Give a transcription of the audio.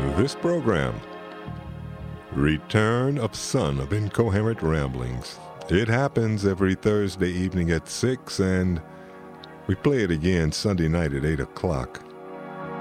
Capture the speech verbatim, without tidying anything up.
This program, Return of Son of Incoherent Ramblings. It happens every Thursday evening at six, and we play it again Sunday night at eight o'clock.